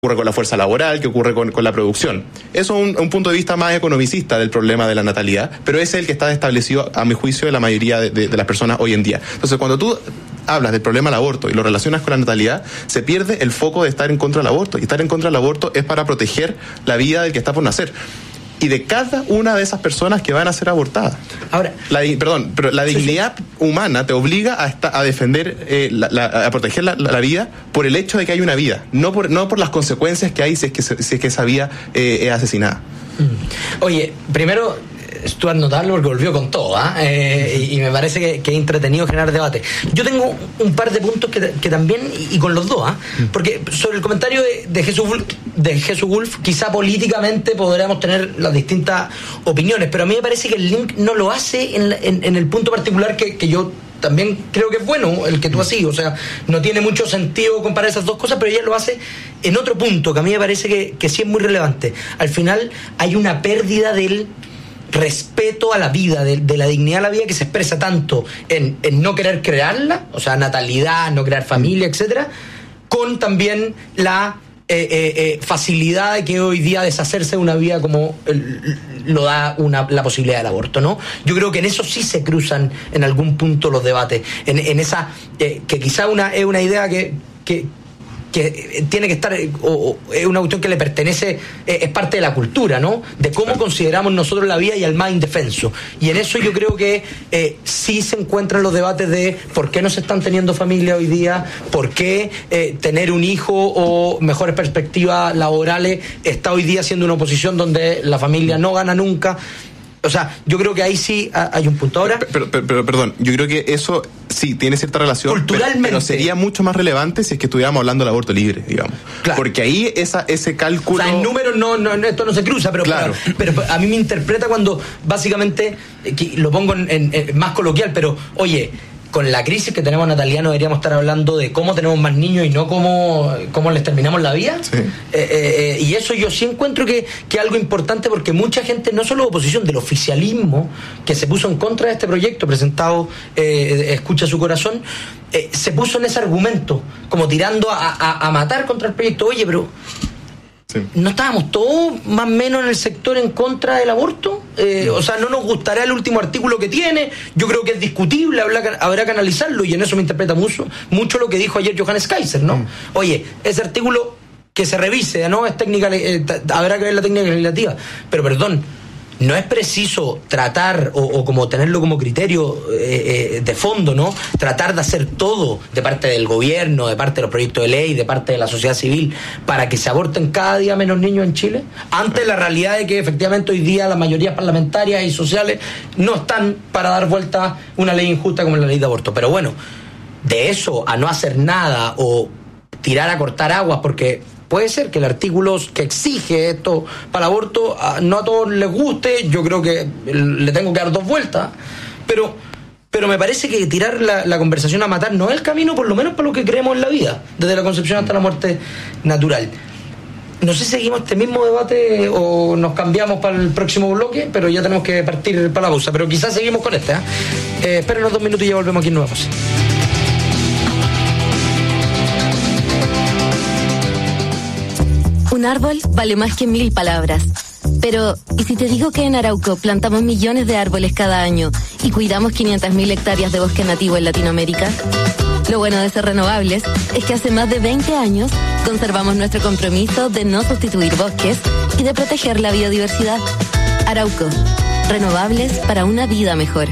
ocurre con la fuerza laboral, qué ocurre con la producción. Eso es un punto de vista más economicista del problema de la natalidad, pero es el que está establecido, a mi juicio, de la mayoría de las personas hoy en día. Entonces, cuando tú hablas del problema del aborto y lo relacionas con la natalidad, se pierde el foco de estar en contra del aborto. Y estar en contra del aborto es para proteger la vida del que está por nacer. Y de cada una de esas personas que van a ser abortadas. Ahora, pero la dignidad humana te obliga a defender, a proteger la vida por el hecho de que hay una vida, no por las consecuencias que hay si es que esa vida es asesinada. Oye, primero, Stuart, notarlo porque volvió con todo, y me parece que es entretenido generar debate. Yo tengo un par de puntos que también, y con los dos, porque sobre el comentario de Jesús Wolf, quizá políticamente podríamos tener las distintas opiniones, pero a mí me parece que el link no lo hace en el punto particular que yo también creo que es bueno el que tú haces. O sea, no tiene mucho sentido comparar esas dos cosas, pero ella lo hace en otro punto que a mí me parece que sí es muy relevante. Al final hay una pérdida del respeto a la vida, de la dignidad a la vida, que se expresa tanto en no querer crearla, o sea, natalidad, no crear familia, etcétera, con también la facilidad de que hoy día deshacerse de una vida como lo da la posibilidad del aborto, ¿no? Yo creo que en eso sí se cruzan en algún punto los debates, en esa que quizá es una idea que tiene que estar, o es una cuestión que le pertenece, es parte de la cultura, ¿no? De cómo consideramos nosotros la vida y al más indefenso. Y en eso yo creo que sí se encuentran los debates de por qué no se están teniendo familia hoy día, por qué tener un hijo o mejores perspectivas laborales está hoy día siendo una oposición donde la familia no gana nunca. O sea, yo creo que ahí sí hay un punto. Ahora, pero perdón, yo creo que eso sí tiene cierta relación, culturalmente, pero sería mucho más relevante si es que estuviéramos hablando del aborto libre, digamos. Claro. Porque ahí ese cálculo... O sea, en números esto no se cruza, pero, claro. pero a mí me interpreta cuando básicamente, lo pongo en más coloquial, pero oye, con la crisis que tenemos natalidad no deberíamos estar hablando de cómo tenemos más niños y no cómo les terminamos la vida. Sí. Y eso yo sí encuentro que es algo importante, porque mucha gente, no solo oposición, del oficialismo que se puso en contra de este proyecto presentado, Escucha su corazón, se puso en ese argumento como tirando a matar contra el proyecto. Oye, pero sí, ¿no estábamos todos más o menos en el sector en contra del aborto? O sea, no nos gustará el último artículo que tiene, yo creo que es discutible, habrá que analizarlo, y en eso me interpreta mucho lo que dijo ayer Johannes Kaiser, ¿no? Oye, ese artículo que se revise, ¿no? Es técnica, habrá que ver la técnica legislativa, pero perdón, no es preciso tratar o como tenerlo como criterio de fondo, ¿no? Tratar de hacer todo de parte del gobierno, de parte de los proyectos de ley, de parte de la sociedad civil, para que se aborten cada día menos niños en Chile, ante la realidad de que efectivamente hoy día las mayorías parlamentarias y sociales no están para dar vuelta una ley injusta como la ley de aborto. Pero bueno, de eso a no hacer nada o tirar a cortar aguas, porque puede ser que el artículo que exige esto para el aborto no a todos les guste, yo creo que le tengo que dar dos vueltas, pero me parece que tirar la conversación a matar no es el camino, por lo menos para lo que creemos en la vida, desde la concepción hasta la muerte natural. No sé si seguimos este mismo debate o nos cambiamos para el próximo bloque, pero ya tenemos que partir para la pausa, pero quizás seguimos con este. Espérenos 2 minutos y ya volvemos aquí en Nueva Pausa. Un árbol vale más que 1000 palabras. Pero, ¿y si te digo que en Arauco plantamos millones de árboles cada año y cuidamos 500.000 hectáreas de bosque nativo en Latinoamérica? Lo bueno de ser renovables es que hace más de 20 años conservamos nuestro compromiso de no sustituir bosques y de proteger la biodiversidad. Arauco, renovables para una vida mejor.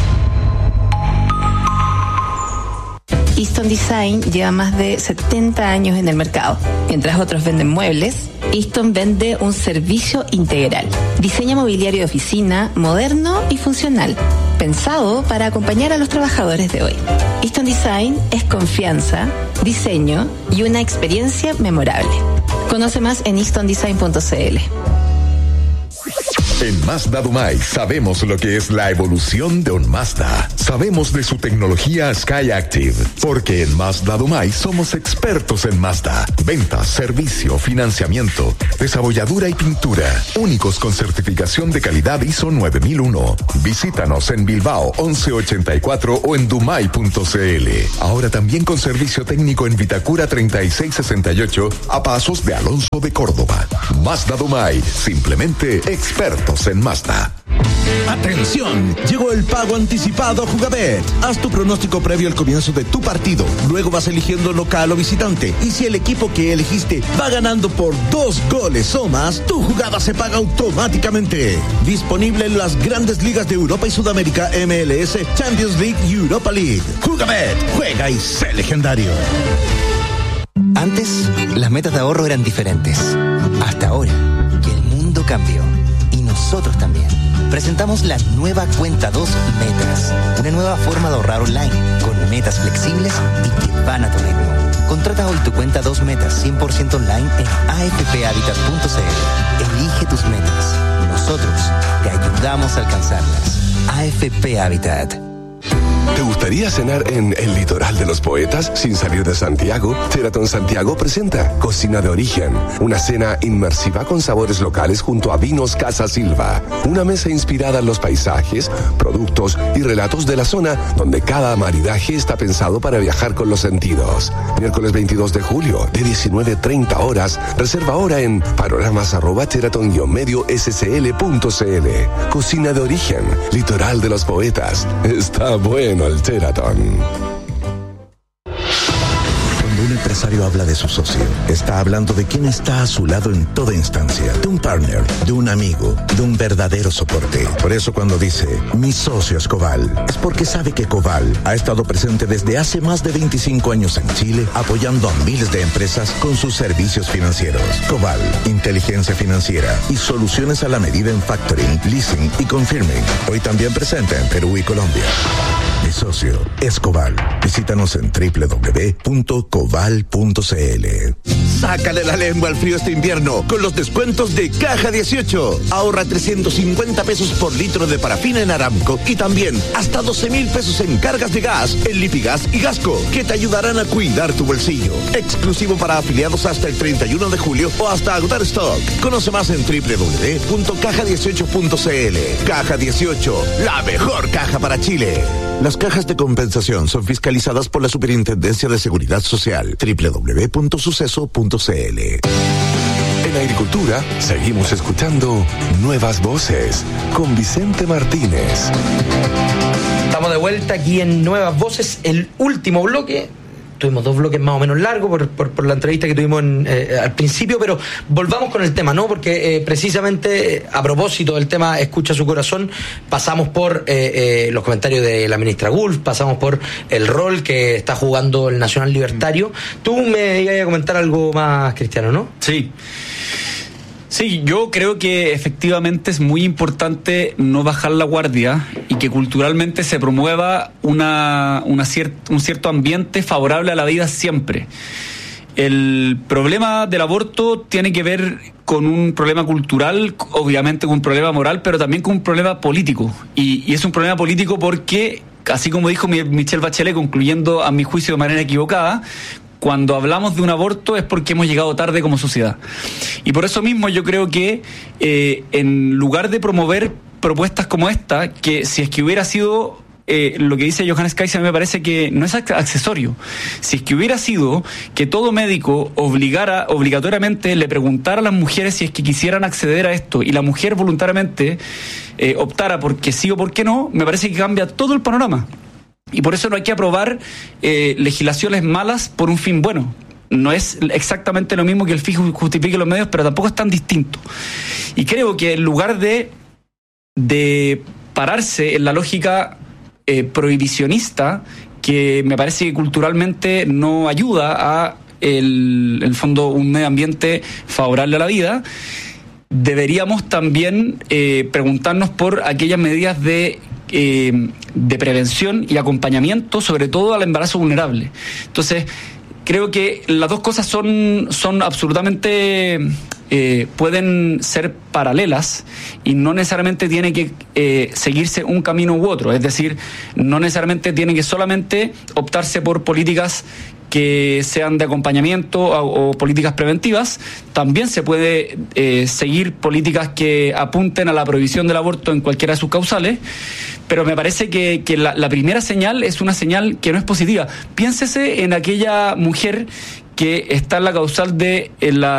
Easton Design lleva más de 70 años en el mercado. Mientras otros venden muebles, Easton vende un servicio integral. Diseño mobiliario de oficina, moderno y funcional, pensado para acompañar a los trabajadores de hoy. Easton Design es confianza, diseño y una experiencia memorable. Conoce más en eastondesign.cl. En Mazda Dumay sabemos lo que es la evolución de un Mazda. Sabemos de su tecnología Skyactiv, porque en Mazda Dumay somos expertos en Mazda. Ventas, servicio, financiamiento, desabolladura y pintura. Únicos con certificación de calidad ISO 9001. Visítanos en Bilbao 1184 o en dumay.cl. Ahora también con servicio técnico en Vitacura 3668 a pasos de Alonso de Córdoba. Mazda Dumay, simplemente expertos en Mazda. ¡Atención! Llegó el pago anticipado a Jugabet. Haz tu pronóstico previo al comienzo de tu partido. Luego vas eligiendo local o visitante. Y si el equipo que elegiste va ganando por 2 goles o más, tu jugada se paga automáticamente. Disponible en las grandes ligas de Europa y Sudamérica, MLS, Champions League y Europa League. Jugabet, juega y sé legendario. Antes, las metas de ahorro eran diferentes. Hasta ahora, que el mundo cambió. Y nosotros también. Presentamos la nueva Cuenta 2 Metas. Una nueva forma de ahorrar online, con metas flexibles y que van a tu ritmo. Contrata hoy tu Cuenta 2 Metas 100% online en afphabitat.cl. Elige tus metas. Nosotros te ayudamos a alcanzarlas. AFP Habitat. ¿Te gustaría cenar en el litoral de los poetas sin salir de Santiago? Sheraton Santiago presenta Cocina de Origen, una cena inmersiva con sabores locales junto a Vinos Casa Silva. Una mesa inspirada en los paisajes, productos y relatos de la zona, donde cada maridaje está pensado para viajar con los sentidos. Miércoles 22 de julio, de 19:30 horas. Reserva ahora en panoramas@sheraton-medio-scl.cl. Cocina de Origen, litoral de los poetas. Está bueno el Sheraton. Cuando un empresario habla de su socio, está hablando de quién está a su lado en toda instancia, de un partner, de un amigo, de un verdadero soporte. Por eso cuando dice, mi socio es Coval, es porque sabe que Coval ha estado presente desde hace más de 25 años en Chile, apoyando a miles de empresas con sus servicios financieros. Coval, inteligencia financiera y soluciones a la medida en factoring, leasing y confirming. Hoy también presente en Perú y Colombia. Mi socio es Coval. Visítanos en www.coval.cl. Sácale la lengua al frío este invierno con los descuentos de Caja 18. Ahorra 350 pesos por litro de parafina en Aramco y también hasta 12,000 pesos en cargas de gas en Lipigas y Gasco, que te ayudarán a cuidar tu bolsillo. Exclusivo para afiliados hasta el 31 de julio o hasta agotar stock. Conoce más en www.caja18.cl. Caja 18, la mejor caja para Chile. Las cajas de compensación son fiscalizadas por la Superintendencia de Seguridad Social. www.suceso.cl. En Agricultura, seguimos escuchando Nuevas Voces con Vicente Martínez. Estamos de vuelta aquí en Nuevas Voces, el último bloque. Tuvimos 2 bloques más o menos largos por la entrevista que tuvimos al principio, pero volvamos con el tema, ¿no? Porque precisamente a propósito del tema Escucha su corazón, pasamos por los comentarios de la ministra Gulf, pasamos por el rol que está jugando el Nacional Libertario. Tú me ibas a comentar algo más, Cristiano, ¿no? Sí, yo creo que efectivamente es muy importante no bajar la guardia y que culturalmente se promueva un cierto ambiente favorable a la vida siempre. El problema del aborto tiene que ver con un problema cultural, obviamente con un problema moral, pero también con un problema político. Y es un problema político porque, así como dijo Michelle Bachelet, concluyendo a mi juicio de manera equivocada, cuando hablamos de un aborto es porque hemos llegado tarde como sociedad. Y por eso mismo yo creo que en lugar de promover propuestas como esta, que si es que hubiera sido lo que dice Johannes Kaiser, me parece que no es accesorio. Si es que hubiera sido que todo médico obligatoriamente le preguntara a las mujeres si es que quisieran acceder a esto y la mujer voluntariamente optara porque sí o porque no, me parece que cambia todo el panorama. Y por eso no hay que aprobar legislaciones malas por un fin bueno. No es exactamente lo mismo que el fin justifique los medios, pero tampoco es tan distinto. Y creo que en lugar de pararse en la lógica prohibicionista, que me parece que culturalmente no ayuda a el fondo un medio ambiente favorable a la vida, deberíamos también preguntarnos por aquellas medidas de prevención y acompañamiento, sobre todo al embarazo vulnerable. Entonces, creo que las dos cosas son absolutamente pueden ser paralelas y no necesariamente tiene que seguirse un camino u otro. Es decir, no necesariamente tiene que solamente optarse por políticas que sean de acompañamiento o políticas preventivas. También se puede seguir políticas que apunten a la prohibición del aborto en cualquiera de sus causales, pero me parece que la primera señal es una señal que no es positiva. Piénsese en aquella mujer que está en la causal del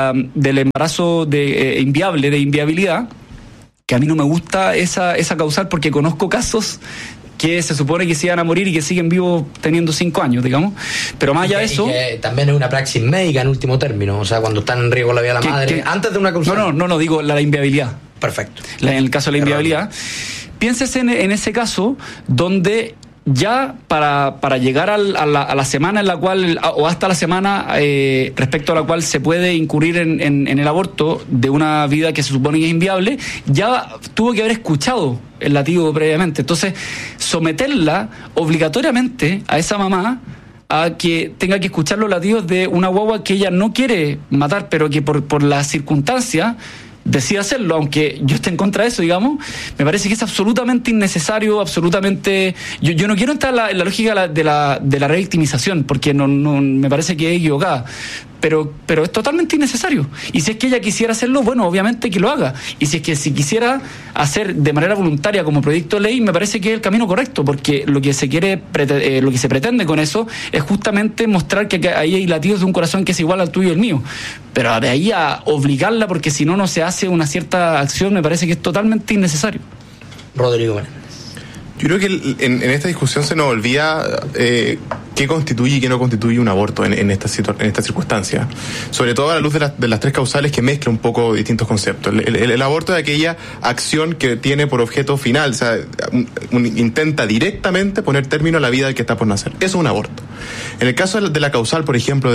embarazo inviable, de inviabilidad, que a mí no me gusta esa causal porque conozco casos que se supone que se iban a morir y que siguen vivos teniendo 5 años, digamos. Pero más allá de eso... que también es una praxis médica en último término, o sea, cuando está en riesgo la vida de la madre, antes de una causal... No, digo la inviabilidad. Perfecto. En el caso de la inviabilidad. Piénsese en ese caso donde ya para llegar a la semana en la cual, o hasta la semana respecto a la cual se puede incurrir en el aborto de una vida que se supone que es inviable, ya tuvo que haber escuchado el latido previamente. Entonces, someterla obligatoriamente a esa mamá a que tenga que escuchar los latidos de una guagua que ella no quiere matar, pero que por las circunstancias decide hacerlo, aunque yo esté en contra de eso, digamos, me parece que es absolutamente innecesario, absolutamente... Yo no quiero entrar en la lógica de la revictimización, porque no me parece que es equivocada, pero es totalmente innecesario. Y si es que ella quisiera hacerlo, bueno, obviamente que lo haga. Y si quisiera hacer de manera voluntaria como proyecto de ley, me parece que es el camino correcto, porque lo que se pretende con eso es justamente mostrar que ahí hay latidos de un corazón que es igual al tuyo y el mío. Pero de ahí a obligarla, porque si no se hace una cierta acción, me parece que es totalmente innecesario. Rodrigo Menéndez. Yo creo que en esta discusión se nos olvida qué constituye y qué no constituye un aborto en esta circunstancia. Sobre todo a la luz de las tres causales que mezclan un poco distintos conceptos. El aborto es aquella acción que tiene por objeto final, o sea, intenta directamente poner término a la vida del que está por nacer. Eso es un aborto. En el caso de la causal, por ejemplo,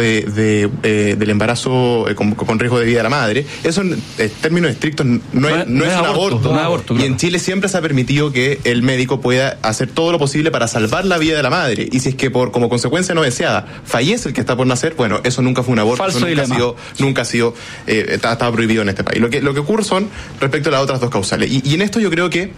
del embarazo con riesgo de vida de la madre, eso en términos estrictos no es un aborto. No es aborto, claro. Y en Chile siempre se ha permitido que el médico pueda hacer todo lo posible para salvar la vida de la madre. Y si es que como consecuencia no deseada fallece el que está por nacer, bueno, eso nunca fue un aborto. Falso eso nunca ha sido estaba prohibido en este país. Lo que ocurre son respecto a las otras dos causales. Y en esto yo creo que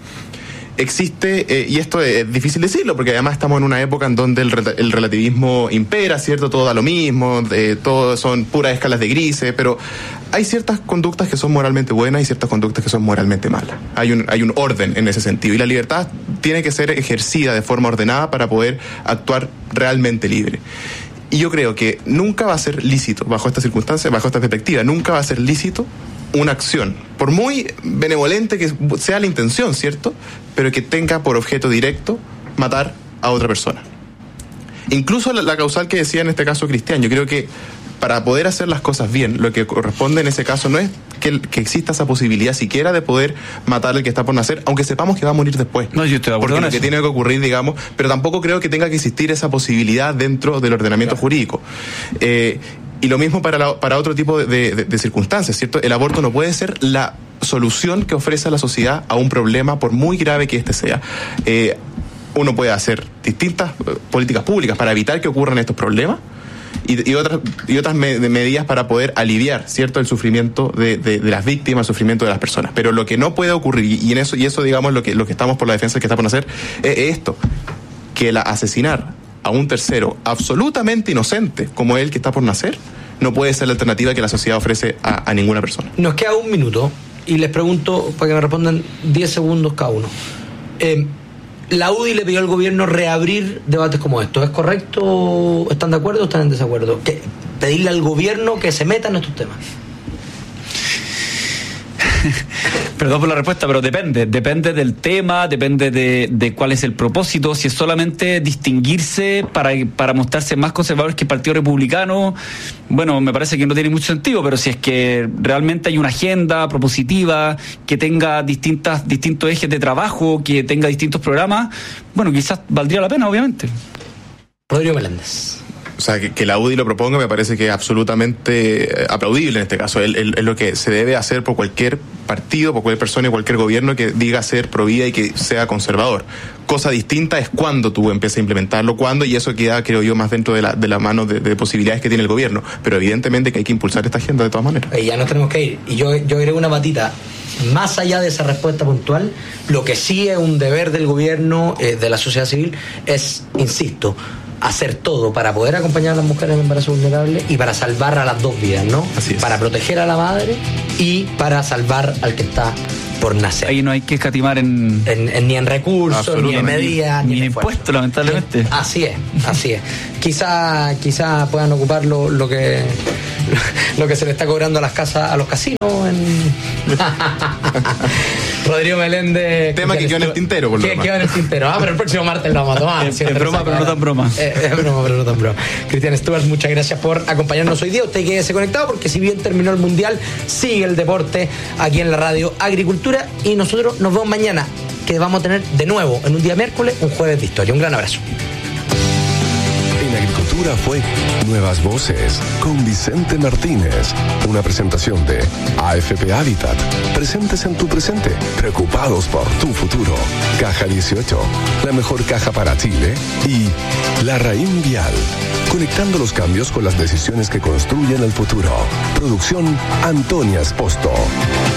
existe, y esto es difícil decirlo, porque además estamos en una época en donde el relativismo impera, ¿cierto? Todo da lo mismo, todo son puras escalas de grises, pero hay ciertas conductas que son moralmente buenas y ciertas conductas que son moralmente malas. Hay un orden en ese sentido, y la libertad tiene que ser ejercida de forma ordenada para poder actuar realmente libre. Y yo creo que nunca va a ser lícito, bajo esta circunstancia, bajo esta perspectiva, nunca va a ser lícito una acción, por muy benevolente que sea la intención, ¿cierto?, pero que tenga por objeto directo matar a otra persona. Incluso la causal que decía en este caso Cristian, yo creo que para poder hacer las cosas bien, lo que corresponde en ese caso no es que exista esa posibilidad siquiera de poder matar al que está por nacer, aunque sepamos que va a morir después. No, yo estoy de acuerdo porque con lo que tiene que ocurrir, digamos, pero tampoco creo que tenga que existir esa posibilidad dentro del ordenamiento jurídico. Y lo mismo para otro tipo de circunstancias, ¿cierto? El aborto no puede ser la solución que ofrece a la sociedad a un problema, por muy grave que este sea. Uno puede hacer distintas políticas públicas para evitar que ocurran estos problemas y otras medidas para poder aliviar, ¿cierto?, el sufrimiento de las víctimas, el sufrimiento de las personas. Pero lo que no puede ocurrir, y eso digamos lo que estamos por la defensa del que está por nacer, es esto, que asesinar a un tercero absolutamente inocente como él que está por nacer no puede ser la alternativa que la sociedad ofrece a ninguna persona. Nos queda un minuto y les pregunto para que me respondan 10 segundos cada uno. La UDI le pidió al gobierno reabrir debates como estos. ¿Es correcto? ¿Están de acuerdo o están en desacuerdo? Pedirle al gobierno que se meta en estos temas. Perdón por la respuesta, pero depende del tema, depende de cuál es el propósito. Si es solamente distinguirse para mostrarse más conservadores que el Partido Republicano, bueno, me parece que no tiene mucho sentido, pero si es que realmente hay una agenda propositiva, que tenga distintos ejes de trabajo, que tenga distintos programas, bueno, quizás valdría la pena, obviamente. Rodrigo Meléndez. O sea, que la UDI lo proponga me parece que es absolutamente aplaudible en este caso. Es lo que se debe hacer por cualquier partido, por cualquier persona y cualquier gobierno que diga ser pro vida y que sea conservador. Cosa distinta es cuando tú empiezas a implementarlo, cuándo, y eso queda, creo yo, más dentro de la mano de posibilidades que tiene el gobierno. Pero evidentemente que hay que impulsar esta agenda de todas maneras. Ya nos tenemos que ir. Y yo agrego una patita. Más allá de esa respuesta puntual, lo que sí es un deber del gobierno, de la sociedad civil, es, insisto, hacer todo para poder acompañar a las mujeres en embarazo vulnerable y para salvar a las dos vidas, ¿no? Así es. Para proteger a la madre y para salvar al que está por nacer. Ahí no hay que escatimar ni en recursos, ni en medidas, ni en impuestos, lamentablemente. Así es. Quizá puedan ocupar lo que se le está cobrando a las casas, a los casinos. Rodrigo Meléndez. Tema que quedó en el tintero, por lo demás. Quedó en el tintero. Pero el próximo martes lo vamos a tomar. Es broma, pero no tan broma. Es broma, pero no tan broma. Cristian Stuart, muchas gracias por acompañarnos hoy día. Usted quédese conectado porque si bien terminó el Mundial, sigue el deporte aquí en la radio Agricultura y nosotros nos vemos mañana, que vamos a tener de nuevo en un día miércoles, un jueves de historia. Un gran abrazo. En Agricultura fue Nuevas Voces con Vicente Martínez. Una presentación de AFP Habitat. Presentes en tu presente, preocupados por tu futuro. Caja 18, la mejor caja para Chile. Y La Raín Vial, conectando los cambios con las decisiones que construyen el futuro. Producción Antonia Esposto.